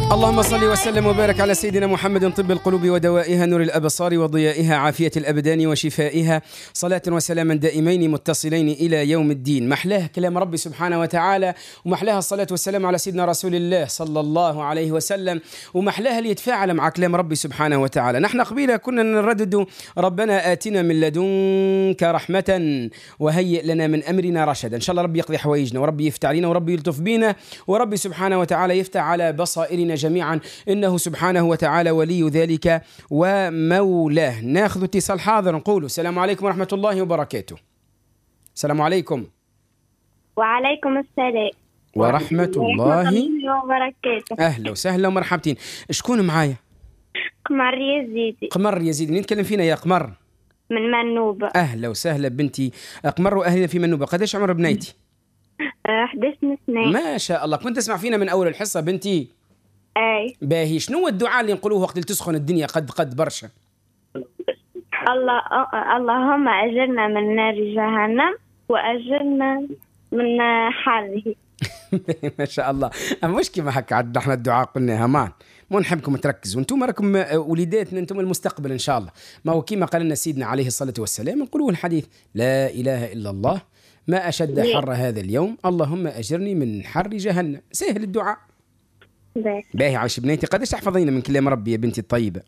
اللهم صل وسلم وبارك على سيدنا محمد طب القلوب ودوائها، نور الأبصار وضيائها، عافية الأبدان وشفائها، صلاة وسلاما دائمين متصلين إلى يوم الدين. محلاه كلام ربي سبحانه وتعالى، ومحلاها الصلاة والسلام على سيدنا رسول الله صلى الله عليه وسلم، ومحلاها اللي يتفاعل مع كلام ربي سبحانه وتعالى. نحن قبيلة كنا نردد ربنا آتنا من لدنك رحمة وهيئ لنا من أمرنا رشدا. إن شاء الله ربي يقضي حوائجنا، وربي يفتح علينا، وربي يلطف بينا، وربي سبحانه وتعالى يفتح على بصائرنا جميعا، إنه سبحانه وتعالى ولي ذلك ومولاه. ناخذ اتصال حاضر، نقول السلام عليكم ورحمة الله وبركاته. السلام عليكم. وعليكم السلام ورحمة الله وبركاته. أهلا وسهلا ومرحبتين. شكون معايا؟ قمر يزيدي. قمر يزيدي. مين نتكلم فينا يا قمر؟ من منوبة. أهلا وسهلا بنتي قمر، وأهلنا في منوبة. قديش عمر بنيتي؟ 11 سنة. ما شاء الله. كنت تسمع فينا من أول الحصة بنتي؟ أي. باهي. شنو الدعاء اللي نقولوه وقت اللي تسخن الدنيا قد برشا؟ اللهم أجرنا من نار جهنم وأجرنا من حره. ما شاء الله. مش كيما هكا عاد احنا الدعاء قلناها مان، مو نحبكم تركزوا، انتم راكم وليداتنا، انتم المستقبل ان شاء الله. ما هو كيما قال لنا سيدنا عليه الصلاة والسلام، نقولوا الحديث لا إله إلا الله ما أشد حر هذا اليوم، اللهم أجرني من حر جهنم. سهل الدعاء. باهي. عايش بنيتي. قديش تحفظين من كلام ربي يا بنتي الطيبة؟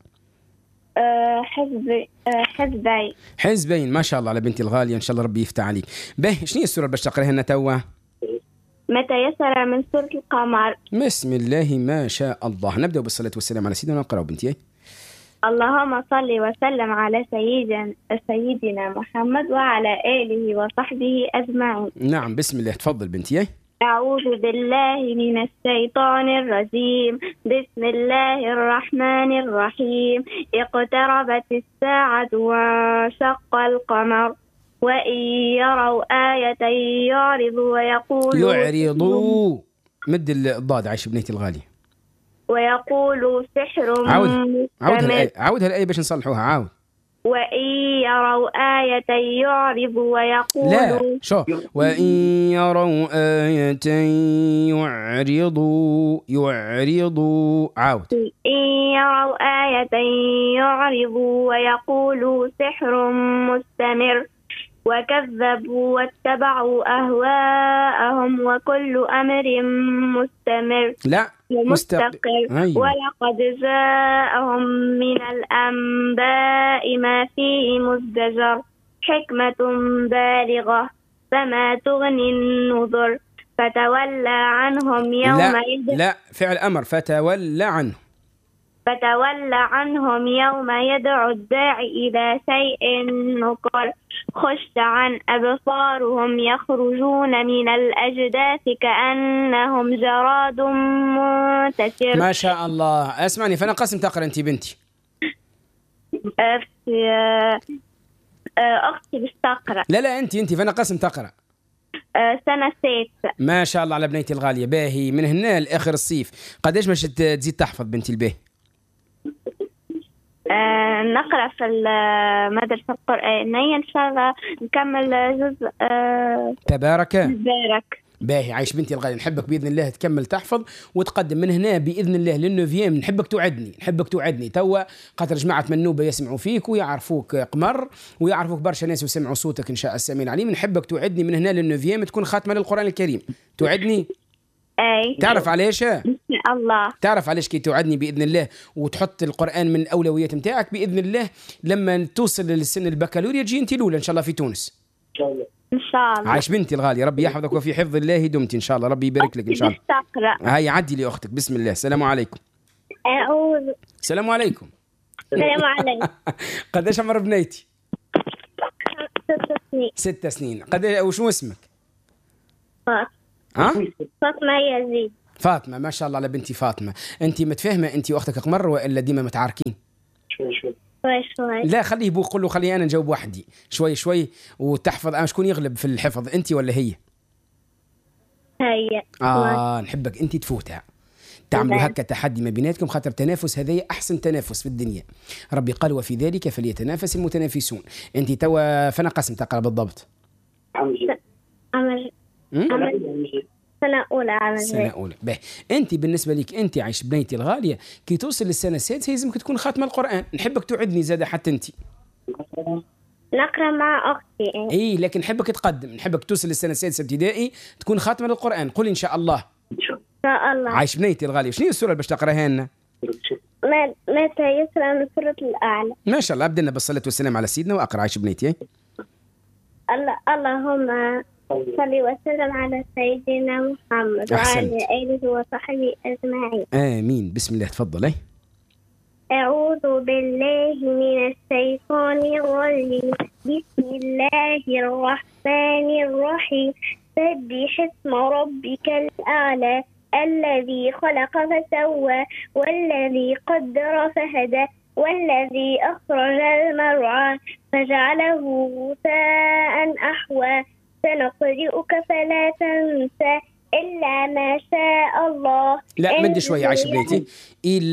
حزبين. حزبين. ما شاء الله على بنتي الغالية، إن شاء الله ربي يفتح عليك. باهي. شنو هي السورة باش تقرأها لنا توا؟ متى يسر من سورة القمر. بسم الله ما شاء الله. نبدأ بالصلاة والسلام على سيدنا ونقرأ بنتي. اللهم صل وسلم على سيدنا محمد وعلى آله وصحبه أجمعين. نعم. بسم الله. تفضل بنتي. أعوذ بالله من الشيطان الرجيم. بسم الله الرحمن الرحيم. اقتربت الساعة وانشق القمر وإن يروا آية يعرضوا ويقولوا مد الضاد. عايش بنيتي الغالية. ويقولوا سحر عاودها الآية باش نصلحوها. عاود. وإن يروا آية يعرضوا ويقولوا. لا شو. وإن يروا آية يعرضوا. عاود. إن يروا آية يعرضوا ويقولوا سحر مستمر وكذبوا واتبعوا أهواءهم وكل أمر مستمر. لا مستقر. أيوة. ولقد جاءهم من الأنباء ما فيه مزدجر حكمة بالغة فما تغني النذر فتولى عنهم يومئذ. لا فعل أمر. فتولى عنهم يوم يدعو الداعي إلى شيء نكر خش عن أبصارهم يخرجون من الأجداث كأنهم جراد منتشر. ما شاء الله. اسمعني، فأنا قسم تقرأ أنت بنتي. أختي باش تقرأ. لا أنت فأنا قسم تقرأ. سنة 6. ما شاء الله على بنيتي الغالية. باهي. من هنا لآخر الصيف قديش باش تزيد تحفظ بنتي الباهي؟ نقرأ في المدرسة القرآنية إن شاء الله نكمل جزء تبارك. باهي. عايش بنتي الغالية. نحبك بإذن الله تكمل تحفظ وتقدم من هنا بإذن الله للنوفيام. نحبك توعدني توا، خاطر جماعة منوبة يسمعوا فيك ويعرفوك قمر، ويعرفوك برشا ناس وسمعوا صوتك إن شاء السميع العليم. نحبك توعدني من هنا للنوفيام تكون خاتمة للقرآن الكريم. توعدني؟ أي. تعرف علاش؟ الله. تعرف علاش كي توعدني بإذن الله وتحط القرآن من الأولويات متاعك بإذن الله، لما توصل للسن البكالوريا تجي أنت الأولى إن شاء الله في تونس. إن شاء الله. عايش بنتي الغالية. ربي يحفظك وفي حفظ الله دمت إن شاء الله. ربي يبارك لك إن شاء الله. هاي عدي لي أختك. بسم الله. السلام عليكم. السلام عليكم. قديش عمر بنيتي؟ 6 سنين. قديش وشو اسمك؟ فاطمة يزيد. فاطمة. ما شاء الله على بنتي فاطمة. أنت متفاهمة أنت وأختك قمر وإلا ديما متعاركين؟ شوي. لا خليه قل له خليه أنا نجاوب وحدي شوي وتحفظ. شكون يغلب في الحفظ، أنت ولا هي؟ هي. نحبك أنت تفوتها. تعملوا هكا تحدي ما بيناتكم، خاطر تنافس هذا أحسن تنافس في الدنيا. ربي قال وفي ذلك فليتنافس المتنافسون. أنت توا فانا قسم تقرأ بالضبط. سنة أولى على سنة أولى. به أنت بالنسبة لك أنت عايش بنيتي الغالية كي توصل للسنة السادسة لازمك تكون خاتمة القرآن. نحبك تعدني زادة حتى أنت. نقرأ مع أختي. إيه لكن نحبك تقدم، نحبك توصل للسنة السادسة ابتدائي تكون خاتمة للقرآن. قولي إن شاء الله. إن شاء الله. عايش بنيتي الغالية. شنو السورة اللي باش تقراها لنا؟ ما تيسر من سورة الأعلى. ما شاء الله. أبدلنا بالصلاة والسلام على سيدنا وأقرأ. عايش بنيتي. اللهم صل وسلم على سيدنا محمد وعلى آله وصحبه أجمعين. آمين. بسم الله تفضل. أعوذ بالله من الشيطان الرجيم. بسم الله الرحمن الرحيم. سبح اسم ربك الأعلى الذي خلق فسوى والذي قدر فهدى والذي أخرج المرعى فجعله غثاء أحوى. سنقرئك فلا تنسى إلا ما شاء الله. لا مد شوية عايش بنيتي.